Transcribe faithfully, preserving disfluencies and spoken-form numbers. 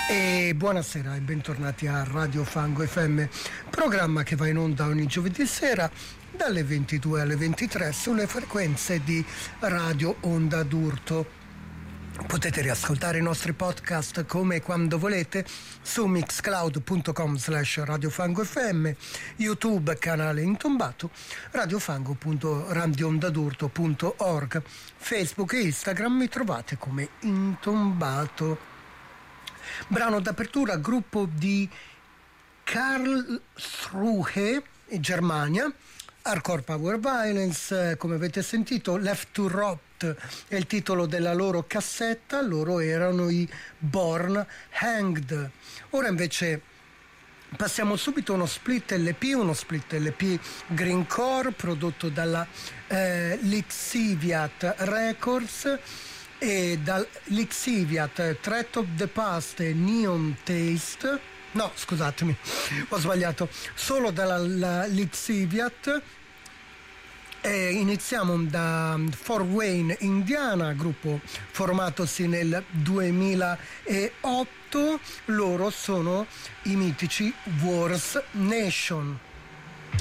E buonasera e bentornati a Radio Fango F M, programma che va in onda ogni giovedì sera dalle ventidue alle ventitré sulle frequenze di Radio Onda d'Urto. Potete riascoltare i nostri podcast come e quando volete su mixcloud punto com slash radiofangofm, YouTube canale Intombato, radiofango punto radioondadurto punto org, Facebook e Instagram mi trovate come Intombato. Brano d'apertura, gruppo di Karlsruhe, Germania, Hardcore Power Violence, come avete sentito. Left to Rot è il titolo della loro cassetta, loro erano i Born Hanged. Ora invece passiamo subito a uno split L P, uno split L P greencore prodotto dalla eh, Lixiviat Records, e dal Lixiviat Threat of the Past e Neon Taste, no scusatemi ho sbagliato, solo dalla Lixiviat. E iniziamo da Fort Wayne, Indiana, gruppo formatosi nel duemilaotto, loro sono i mitici Wars Nation.